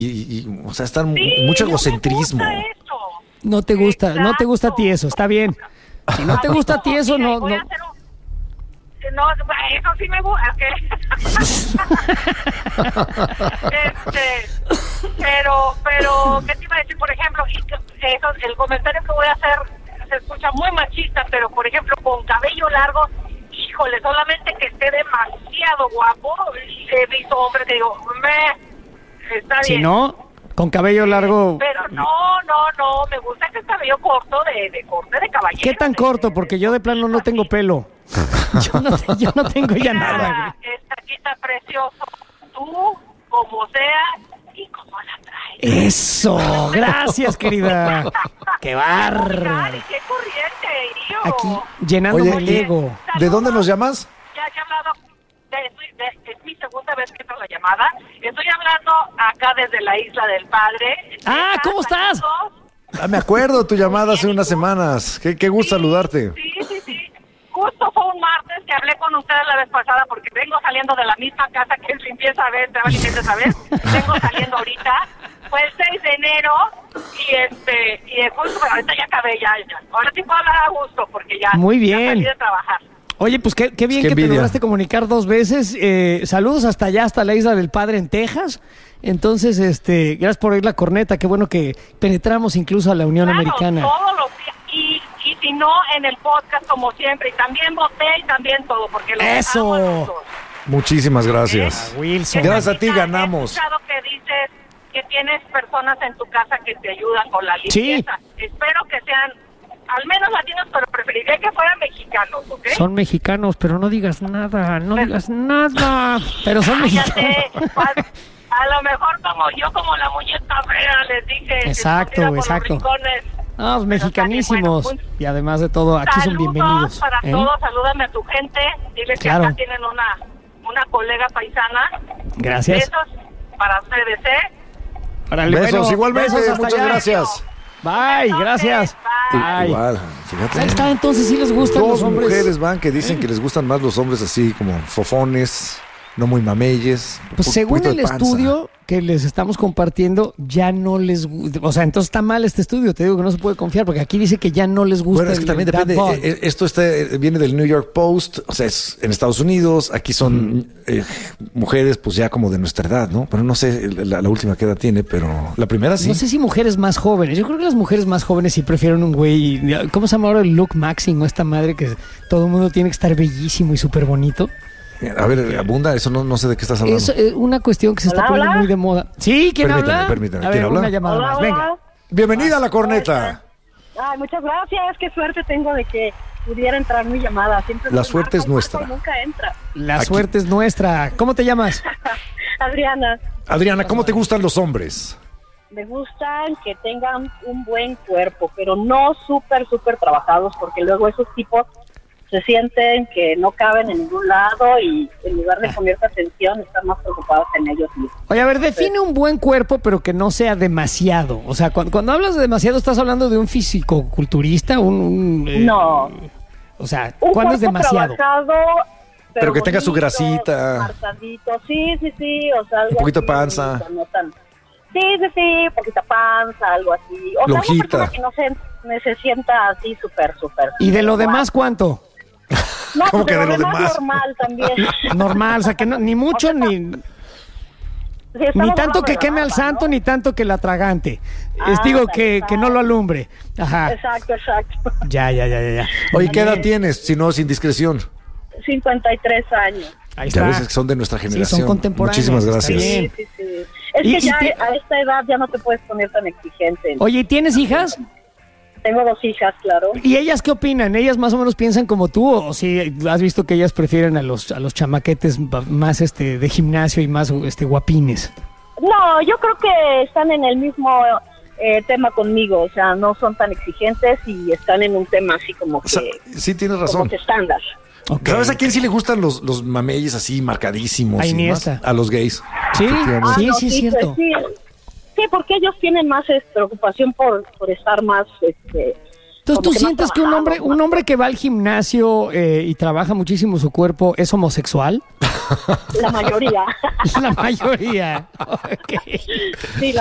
o sea, están mucho egocentrismo. No te gusta a ti eso, está bien. Si no te gusta a ti eso, no. No, eso sí me gusta. Pero, ¿qué te iba a decir? Por ejemplo, el comentario que voy a hacer se escucha muy machista, pero por ejemplo, con cabello largo, híjole, solamente que esté demasiado guapo, he visto hombres que digo, está bien. Si no, con cabello largo. Pero no, me gusta que es cabello corto, de corte de caballero. ¿Qué tan corto? Porque yo de plano no tengo pelo. Yo no tengo ya nada, güey. Esta quita precioso, tú, como sea, y como la traes. Eso, gracias, querida. ¡Qué bárbaro! ¡Qué corriente, Irio! Aquí, llenándome el ego. ¿De dónde nos llamas? Ya he hablado, es mi segunda vez que entro la llamada. Estoy hablando acá desde la Isla del Padre. ¿Cómo estás? Me acuerdo tu llamada hace unas semanas. Qué gusto saludarte. Sí. Justo fue un martes que hablé con ustedes la vez pasada porque vengo saliendo de la misma casa que es limpieza vez, vengo saliendo ahorita. Fue el 6 de enero y justo, pero ahorita ya acabé ya. Ahora sí puedo hablar a gusto porque ya. Muy bien. Ya salí de trabajar. Oye, pues qué bien que te lograste comunicar 2 veces. Saludos hasta allá, hasta la Isla del Padre en Texas. Entonces, gracias por oír la corneta. Qué bueno que penetramos incluso a la Unión Americana. Todos los días. Y si no, en el podcast como siempre. Y también voté y también todo, porque lo ¡eso! Muchísimas gracias. Wilson. Gracias a ti ganamos. He escuchado que dices que tienes personas en tu casa que te ayudan con la limpieza. Sí. Espero que sean al menos latinos, pero preferiría que fueran mexicanos, ¿ok? Son mexicanos, pero no digas nada, digas nada. Pero son mexicanos. A lo mejor como la muñeca fea les dije. Exacto. Pues mexicanísimos. Bueno, y además de todo, aquí son bienvenidos. Para todos, salúdame a tu gente. Diles que acá tienen una colega paisana. Gracias. Besos para ustedes, Besos, igualmente. Muchas gracias. Bye, gracias. Bye. Igual, fíjate. Ahí está, entonces sí les gustan los hombres. Mujeres van que dicen que les gustan más los hombres así como fofones, no muy mameyes. Pues según el estudio que les estamos compartiendo, ya no les gusta. O sea, entonces está mal este estudio. Te digo que no se puede confiar porque aquí dice que ya no les gusta. Bueno, es que también depende. Esto viene del New York Post, o sea, es en Estados Unidos. Aquí son mujeres, pues ya como de nuestra edad, ¿no? Pero no sé la última qué edad tiene, pero la primera sí. No sé si mujeres más jóvenes. Yo creo que las mujeres más jóvenes sí prefieren un güey. ¿Cómo se llama ahora el look maxing o esta madre que todo el mundo tiene que estar bellísimo y súper bonito? A ver, abunda, eso no sé de qué estás hablando. Es una cuestión que se está poniendo muy de moda. Sí, ¿quién habla? Permítame. A ver, una llamada más, venga. Bienvenida a la corneta. Ay, muchas gracias, qué suerte tengo de que pudiera entrar mi llamada. Siempre la suerte es nuestra. Nunca entra. La suerte es nuestra. ¿Cómo te llamas? Adriana. Adriana, ¿cómo te gustan los hombres? Me gustan que tengan un buen cuerpo, pero no súper trabajados, porque luego esos tipos se sienten que no caben en ningún lado y en lugar de ponerse atención están más preocupados en ellos mismos. Oye, a ver, define un buen cuerpo pero que no sea demasiado. O sea, cuando hablas de demasiado estás hablando de un fisicoculturista, no. O sea, ¿cuándo es demasiado? Pero que tenga su grasita. Marcadito, sí, o sea, algo un poquito así, panza. No tan... Sí, poquita panza, algo así. O lonjita. sea, una persona que no se sienta así súper. ¿Y de lo demás cuánto? No, ¿cómo que de lo demás? Normal también. Normal, o sea, que no, ni mucho, o sea, ni tanto que queme al santo, ¿no? Ni tanto que la atragante. Digo, que no lo alumbre. Ajá. Exacto. Ya. Oye, ¿qué edad tienes, si no es indiscreción? 53 años. Ahí está. Ya ves que son de nuestra generación. Sí, son contemporáneos. Muchísimas gracias. Sí. Es que ya a esta edad ya no te puedes poner tan exigente. Oye, ¿y tienes hijas? Tengo 2 hijas, claro. ¿Y ellas qué opinan? ¿Ellas más o menos piensan como tú? ¿O si has visto que ellas prefieren a los chamaquetes más de gimnasio y más guapines? No, yo creo que están en el mismo tema conmigo. O sea, no son tan exigentes y están en un tema así como que... O sea, sí, tienes razón. Como que estándar. Okay. ¿Sabes a quién sí le gustan los mameyes así marcadísimos? Y más? A los gays. Sí, sí, es cierto. Sí, porque ellos tienen más preocupación por estar más Entonces, ¿tú sientes que un hombre que va al gimnasio y trabaja muchísimo su cuerpo es homosexual? La mayoría. La mayoría. Okay. Sí,